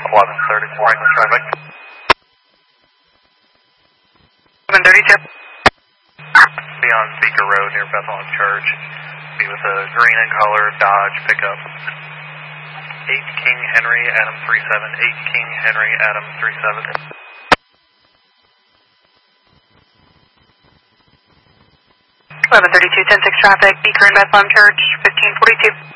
1130 Franklin traffic. 1132. Be on Beaker Road near Bethlehem Church. Be with a green and color Dodge pickup. 8 King Henry, Adam 37. 8 King Henry, Adam 37. 1132, 10-6 traffic, Beaker and Bethlehem Church, 1542.